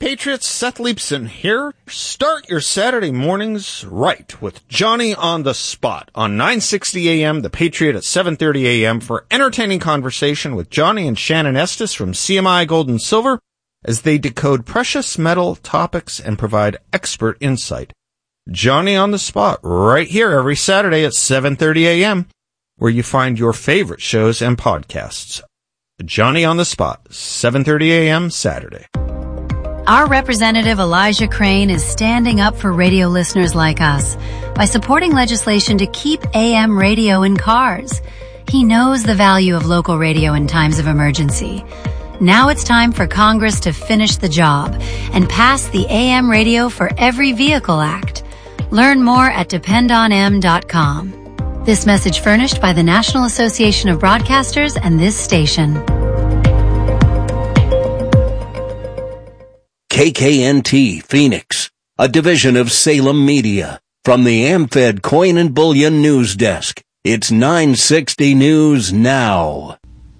Patriots, Seth Leibson here. Start your Saturday mornings right with Johnny on the Spot on 960 AM, The Patriot at 7:30 AM for entertaining conversation with Johnny and Shannon Estes from CMI Gold and Silver as they decode precious metal topics and provide expert insight. Johnny on the Spot right here every Saturday at 7:30 AM where you find your favorite shows and podcasts. Johnny on the Spot, 7:30 AM Saturday. Our representative Elijah Crane is standing up for radio listeners like us by supporting legislation to keep AM radio in cars. He knows the value of local radio in times of emergency. Now it's time for Congress to finish the job and pass the AM Radio for Every Vehicle Act. Learn more at dependonm.com. This message furnished by the National Association of Broadcasters and this station. KKNT Phoenix, a division of Salem Media. From the AmFed Coin and Bullion News Desk, it's 960 News Now.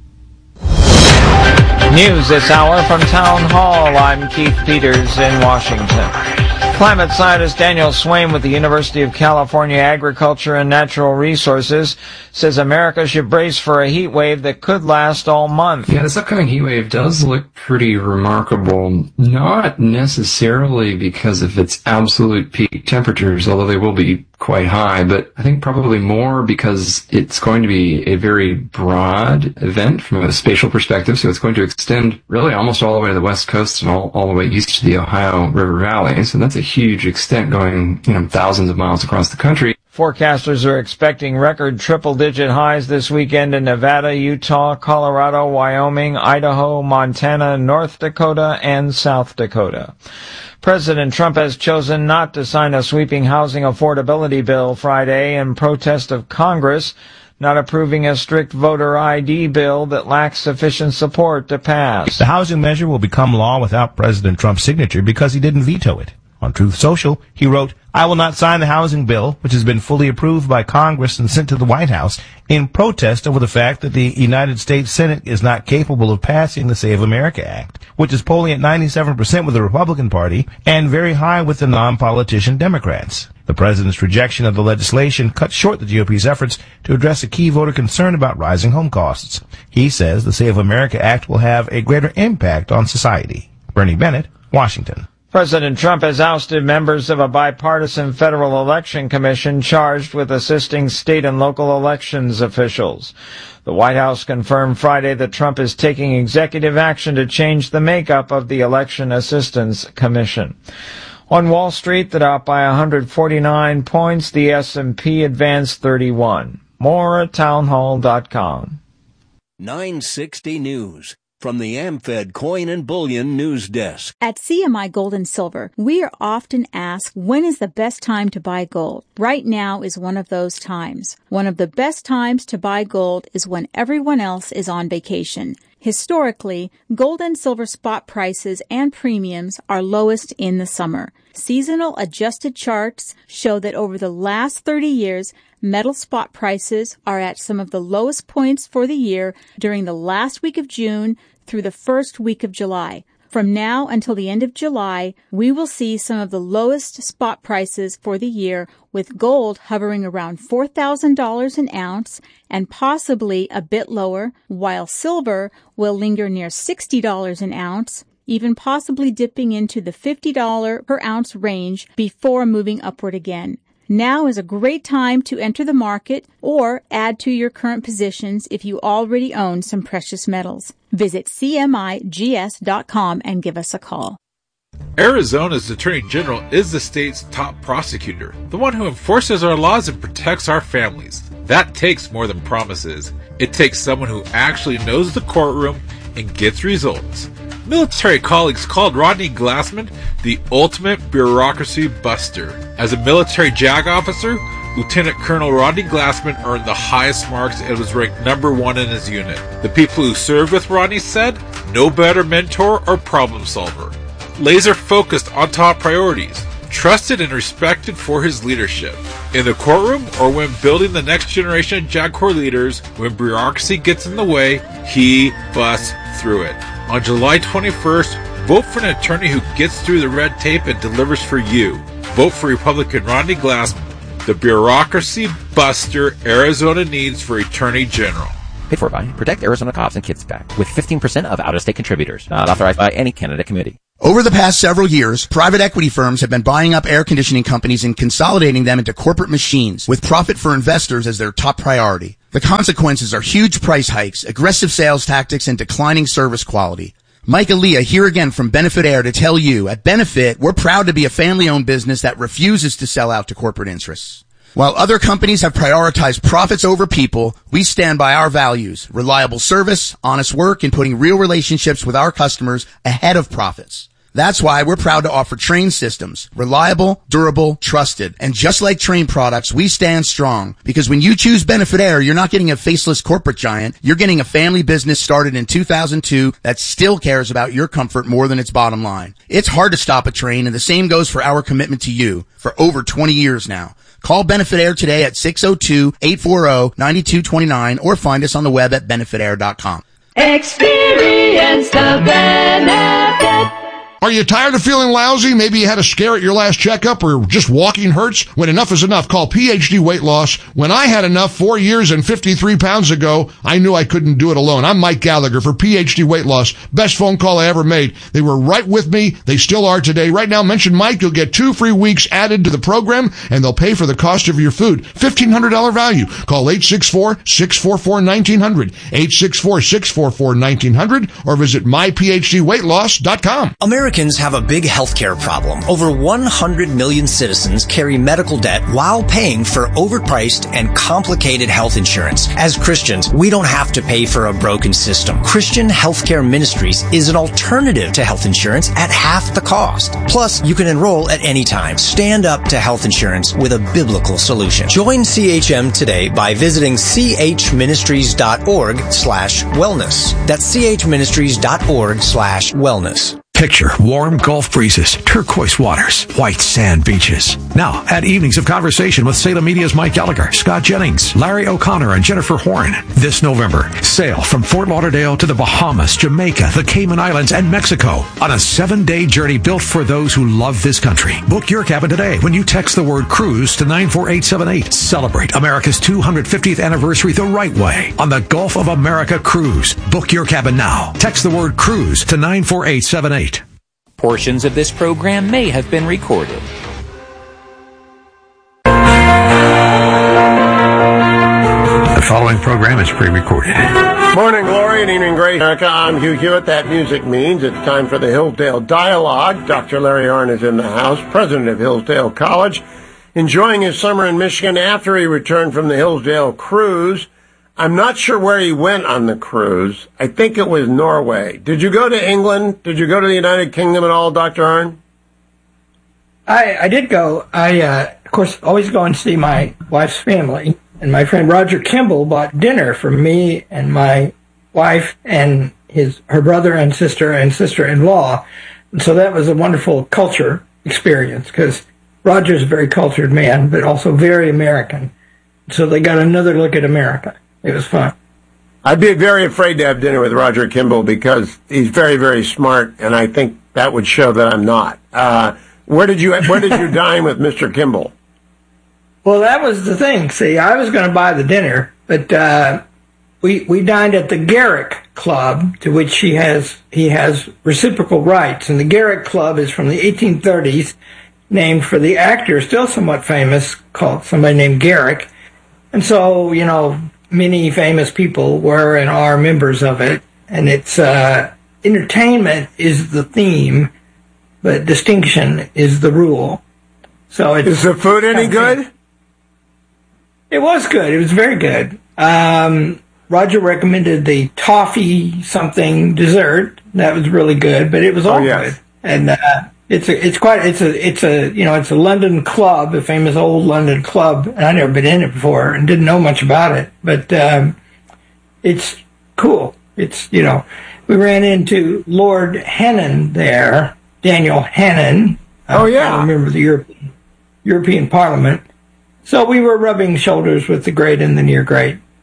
News this hour from Town Hall. I'm Keith Peters in Washington. Climate scientist Daniel Swain with the University of California Agriculture and Natural Resources says America should brace for a heat wave that could last all month. Yeah, this upcoming heat wave does look pretty remarkable. Not necessarily because of its absolute peak temperatures, although they will be quite high, but I think probably more because it's going to be a very broad event from a spatial perspective, so it's going to extend really almost all the way to the west coast and all the way east to the Ohio River Valley, so that's a huge extent going, thousands of miles across the country. Forecasters are expecting record triple-digit highs this weekend in Nevada, Utah, Colorado, Wyoming, Idaho, Montana, North Dakota, and South Dakota. President Trump has chosen not to sign a sweeping housing affordability bill Friday in protest of Congress not approving a strict voter ID bill that lacks sufficient support to pass. The housing measure will become law without President Trump's signature because he didn't veto it. On Truth Social, he wrote, "I will not sign the housing bill, which has been fully approved by Congress and sent to the White House, in protest over the fact that the United States Senate is not capable of passing the Save America Act, which is polling at 97% with the Republican Party and very high with the non-politician Democrats." The president's rejection of the legislation cut short the GOP's efforts to address a key voter concern about rising home costs. He says the Save America Act will have a greater impact on society. Bernie Bennett, Washington. President Trump has ousted members of a bipartisan federal election commission charged with assisting state and local elections officials. The White House confirmed Friday that Trump is taking executive action to change the makeup of the Election Assistance Commission. On Wall Street, the Dow by 149 points, the S&P advanced 31. More at townhall.com. 960 News. From the AmFed Coin and Bullion News Desk. At CMI Gold and Silver, we are often asked, when is the best time to buy gold? Right now is one of those times. One of the best times to buy gold is when everyone else is on vacation. Historically, gold and silver spot prices and premiums are lowest in the summer. Seasonal adjusted charts show that over the last 30 years, metal spot prices are at some of the lowest points for the year during the last week of June through the first week of July. From now until the end of July, we will see some of the lowest spot prices for the year, with gold hovering around $4,000 an ounce and possibly a bit lower, while silver will linger near $60 an ounce, even possibly dipping into the $50 per ounce range before moving upward again. Now is a great time to enter the market or add to your current positions if you already own some precious metals. Visit CMIGS.com and give us a call. Arizona's Attorney General is the state's top prosecutor, the one who enforces our laws and protects our families. That takes more than promises. It takes someone who actually knows the courtroom and gets results. Military colleagues called Rodney Glassman the ultimate bureaucracy buster. As a military JAG officer, Lieutenant Colonel Rodney Glassman earned the highest marks and was ranked number 1 in his unit. The people who served with Rodney said, no better mentor or problem solver. Laser focused on top priorities, trusted and respected for his leadership. In the courtroom or when building the next generation of JAG Corps leaders, when bureaucracy gets in the way, he busts through it. On July 21st, Vote for an attorney who gets through the red tape and delivers for you. Vote for Republican Rodney Glassman, the bureaucracy buster Arizona needs for Attorney General. Paid for by Protect Arizona Cops and Kids PAC, with 15% of out-of-state contributors. Not authorized by any candidate committee. Over the past several years, private equity firms have been buying up air conditioning companies and consolidating them into corporate machines, with profit for investors as their top priority. The consequences are huge price hikes, aggressive sales tactics, and declining service quality. Mike Aaliyah here again from Benefit Air to tell you, at Benefit, we're proud to be a family-owned business that refuses to sell out to corporate interests. While other companies have prioritized profits over people, we stand by our values: reliable service, honest work, and putting real relationships with our customers ahead of profits. That's why we're proud to offer Trane systems. Reliable, durable, trusted. And just like Trane products, we stand strong. Because when you choose Benefit Air, you're not getting a faceless corporate giant. You're getting a family business started in 2002 that still cares about your comfort more than its bottom line. It's hard to stop a Trane, and the same goes for our commitment to you for over 20 years now. Call Benefit Air today at 602-840-9229 or find us on the web at benefitair.com. Experience the benefit. Are you tired of feeling lousy? Maybe you had a scare at your last checkup, or just walking hurts? When enough is enough, call PhD Weight Loss. When I had enough 4 years and 53 pounds ago, I knew I couldn't do it alone. I'm Mike Gallagher for PhD Weight Loss. Best phone call I ever made. They were right with me. They still are today. Right now, mention Mike. You'll get 2 free weeks added to the program, and they'll pay for the cost of your food. $1,500 value. Call 864-644-1900, 864-644-1900, or visit myphdweightloss.com. Americans have a big healthcare problem. Over 100 million citizens carry medical debt while paying for overpriced and complicated health insurance. As Christians, we don't have to pay for a broken system. Christian Healthcare Ministries is an alternative to health insurance at half the cost. Plus, you can enroll at any time. Stand up to health insurance with a biblical solution. Join CHM today by visiting chministries.org/wellness. That's chministries.org/wellness. Picture warm Gulf breezes, turquoise waters, white sand beaches. Now, add evenings of conversation with Salem Media's Mike Gallagher, Scott Jennings, Larry O'Connor, and Jennifer Horn. This November, sail from Fort Lauderdale to the Bahamas, Jamaica, the Cayman Islands, and Mexico on a 7-day journey built for those who love this country. Book your cabin today when you text the word cruise to 94878. Celebrate America's 250th anniversary the right way on the Gulf of America Cruise. Book your cabin now. Text the word cruise to 94878. Portions of this program may have been recorded. The following program is pre-recorded. Morning, glory, and evening, great America. I'm Hugh Hewitt. That music means it's time for the Hillsdale Dialogue. Dr. Larry Arnn is in the house, president of Hillsdale College, enjoying his summer in Michigan after he returned from the Hillsdale cruise. I'm not sure where he went on the cruise. I think it was Norway. Did you go to England? Did you go to the United Kingdom at all, Dr. Arnn? I did go. I, of course, always go and see my wife's family. And my friend Roger Kimball bought dinner for me and my wife and her brother and sister-in-law. And so that was a wonderful culture experience because Roger's a very cultured man, but also very American. So they got another look at America. It was fun. I'd be very afraid to have dinner with Roger Kimball because he's very, very smart, and I think that would show that I'm not. Where did you dine with Mr. Kimball? Well, that was the thing. See, I was going to buy the dinner, but we dined at the Garrick Club, to which he has reciprocal rights. And the Garrick Club is from the 1830s, named for the actor, still somewhat famous, called somebody named Garrick. And so, many famous people were and are members of it, and it's entertainment is the theme, but distinction is the rule. So is the food any good? It was good. It was very good. Roger recommended the toffee something dessert. That was really good, but it was all good. And it's a London club, a famous old London club, and I'd never been in it before and didn't know much about it, but it's cool. It's, we ran into Lord Hannan there, Daniel Hannan. I remember the European Parliament. So we were rubbing shoulders with the great and the near great.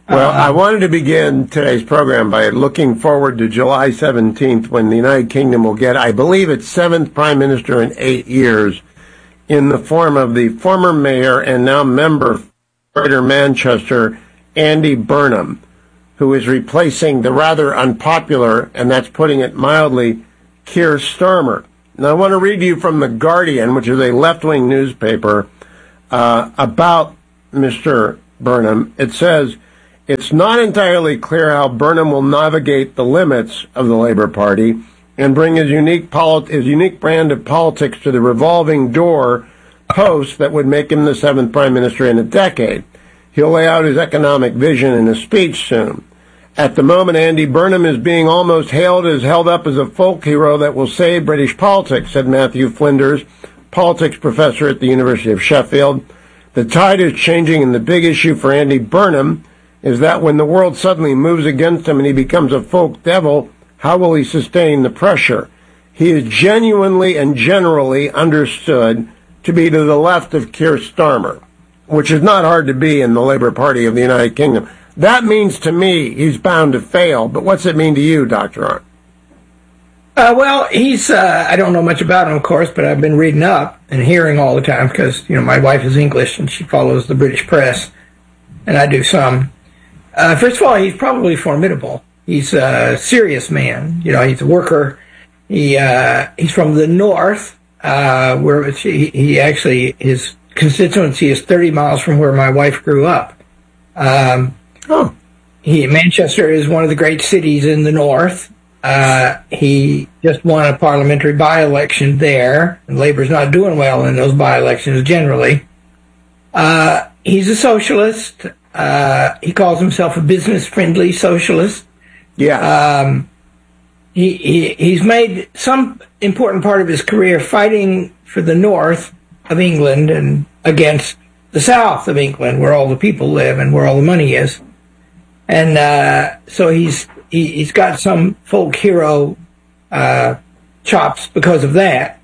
Well, I wanted to begin today's program by looking forward to July 17th when the United Kingdom will get, I believe, its 7th Prime Minister in 8 years in the form of the former mayor and now member of Greater Manchester, Andy Burnham, who is replacing the rather unpopular, and that's putting it mildly, Keir Starmer. Now, I want to read to you from The Guardian, which is a left-wing newspaper, about Mr. Burnham. It says, it's not entirely clear how Burnham will navigate the limits of the Labour Party and bring his unique brand of politics to the revolving door post that would make him the 7th Prime Minister in a decade. He'll lay out his economic vision in a speech soon. At the moment, Andy Burnham is being almost held up as a folk hero that will save British politics, said Matthew Flinders, politics professor at the University of Sheffield. The tide is changing, and the big issue for Andy Burnham is that when the world suddenly moves against him and he becomes a folk devil, how will he sustain the pressure? He is genuinely and generally understood to be to the left of Keir Starmer, which is not hard to be in the Labour Party of the United Kingdom. That means to me he's bound to fail, but what's it mean to you, Dr. Arndt? Well, he's, I don't know much about him, of course, but I've been reading up and hearing all the time because, my wife is English and she follows the British press, and I do some. First of all, he's probably formidable. He's a serious man. He's a worker. He's from the north, where he actually, his constituency is 30 miles from where my wife grew up. Manchester is one of the great cities in the north. He just won a parliamentary by-election there, and Labour's not doing well in those by-elections generally. He's a socialist. He calls himself a business-friendly socialist. Yeah. He's made some important part of his career fighting for the north of England and against the south of England, where all the people live and where all the money is. And so he's got some folk hero chops because of that.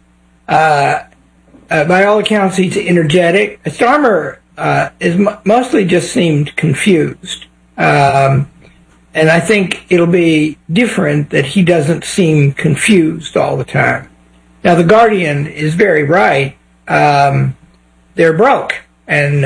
By all accounts, he's energetic. Starmer is mostly just seemed confused. And I think it'll be different that he doesn't seem confused all the time. Now, The Guardian is very right. They're broke, and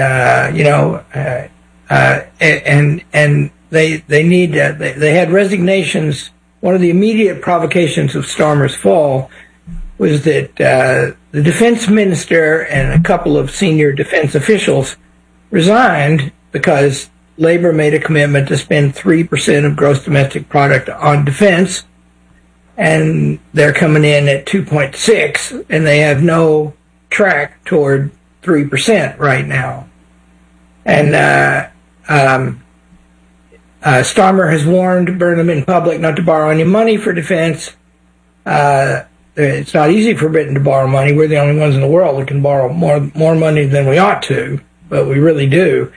and they need they had resignations. One of the immediate provocations of Starmer's fall was that the defense minister and a couple of senior defense officials resigned because Labor made a commitment to spend 3% of gross domestic product on defense, and they're coming in at 2.6, and they have no track toward 3% right now. And Starmer has warned Burnham in public not to borrow any money for defense. It's not easy for Britain to borrow money. We're the only ones in the world that can borrow more money than we ought to, but we really do.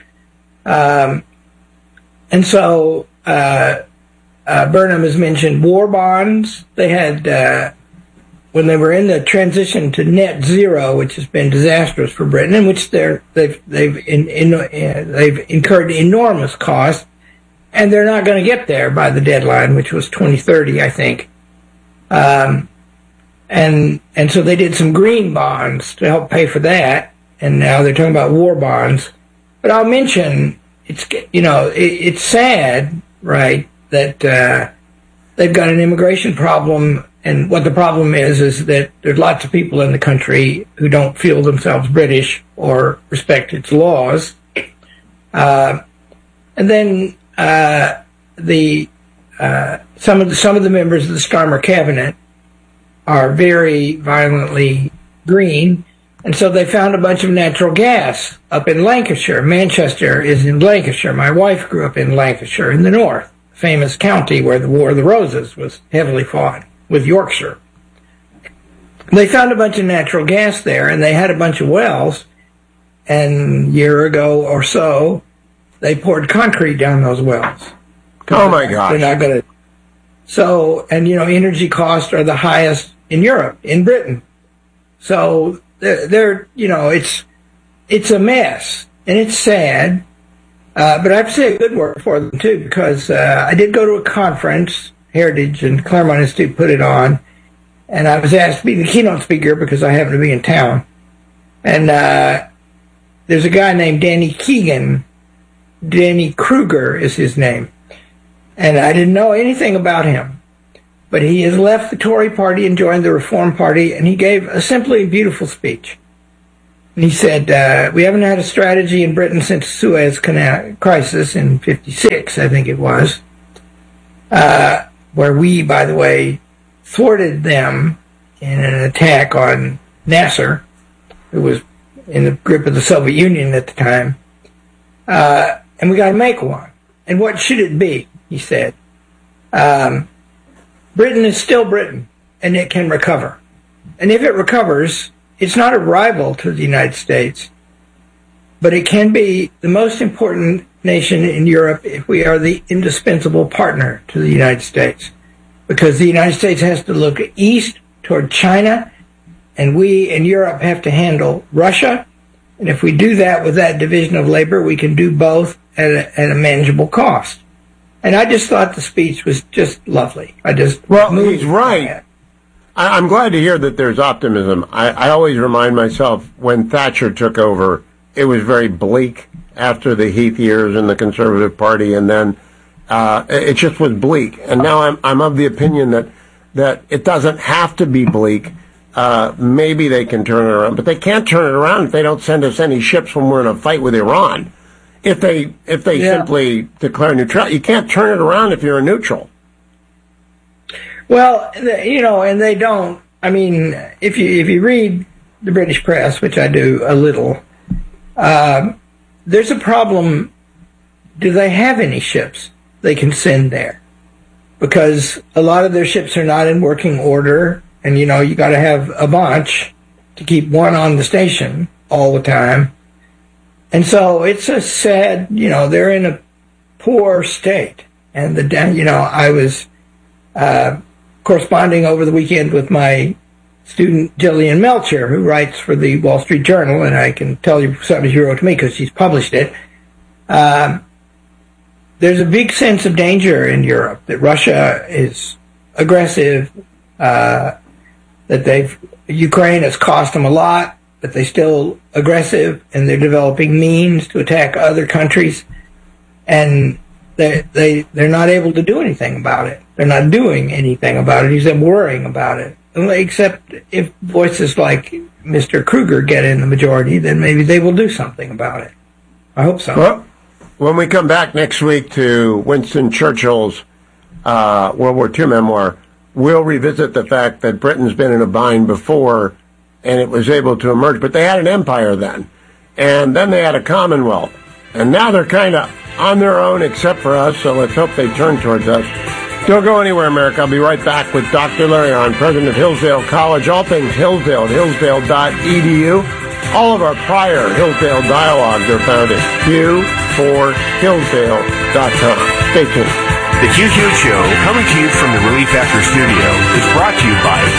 And so Burnham has mentioned war bonds. They had, when they were in the transition to net zero, which has been disastrous for Britain, in which they've incurred enormous costs, and they're not going to get there by the deadline, which was 2030, I think. And so they did some green bonds to help pay for that, and now they're talking about war bonds. But I'll mention, it's sad, right, that they've got an immigration problem, and what the problem is that there's lots of people in the country who don't feel themselves British or respect its laws. And then some of the members of the Starmer cabinet are very violently green, and so they found a bunch of natural gas up in Lancashire. Manchester is in Lancashire. My wife grew up in Lancashire in the north, famous county where the War of the Roses was heavily fought with Yorkshire. They found a bunch of natural gas there, and they had a bunch of wells, and a year ago or so, they poured concrete down those wells. Oh my gosh. They're not going to. So, and energy costs are the highest in Europe, in Britain. So it's a mess, and it's sad. But I have to say a good word for them, too, because I did go to a conference, Heritage and Claremont Institute put it on, and I was asked to be the keynote speaker because I happened to be in town. And there's a guy named Danny Keegan. Danny Kruger is his name. And I didn't know anything about him. But he has left the Tory party and joined the Reform Party, and he gave a simply beautiful speech. And he said, we haven't had a strategy in Britain since the Suez Canal crisis in 56, I think it was, where we, by the way, thwarted them in an attack on Nasser, who was in the grip of the Soviet Union at the time. And we got to make one. And what should it be? He said. Britain is still Britain, and it can recover. And if it recovers, it's not a rival to the United States, but it can be the most important nation in Europe if we are the indispensable partner to the United States. Because the United States has to look east toward China, and we in Europe have to handle Russia. And if we do that with that division of labor, we can do both at a manageable cost. And I just thought the speech was just lovely. He's right. I'm glad to hear that there's optimism. I always remind myself when Thatcher took over, it was very bleak after the Heath years in the Conservative Party, and then it just was bleak. And now I'm of the opinion that it doesn't have to be bleak. Maybe they can turn it around, but they can't turn it around if they don't send us any ships when we're in a fight with Iran. If they simply declare neutrality, you can't turn it around if you're a neutral. Well, and they don't. I mean, if you read the British press, which I do a little, there's a problem. Do they have any ships they can send there? Because a lot of their ships are not in working order, and you got to have a bunch to keep one on the station all the time. And so it's a sad, they're in a poor state. And I was corresponding over the weekend with my student Jillian Melcher, who writes for the Wall Street Journal, and I can tell you something she wrote to me because she's published it. There's a big sense of danger in Europe that Russia is aggressive, that Ukraine has cost them a lot, but they're still aggressive, and they're developing means to attack other countries, and they're not able to do anything about it. They're not doing anything about it. He's worrying about it. Except if voices like Mr. Kruger get in the majority, then maybe they will do something about it. I hope so. Well, when we come back next week to Winston Churchill's World War II memoir, we'll revisit the fact that Britain's been in a bind before, and it was able to emerge. But they had an empire then, and then they had a commonwealth. And now they're kind of on their own except for us, so let's hope they turn towards us. Don't go anywhere, America. I'll be right back with Dr. Larry Arnn, president of Hillsdale College. All things Hillsdale at hillsdale.edu. All of our prior Hillsdale dialogues are found at Q4Hillsdale.com. Stay tuned. The Q Show, coming to you from the Relief Factor studio, is brought to you by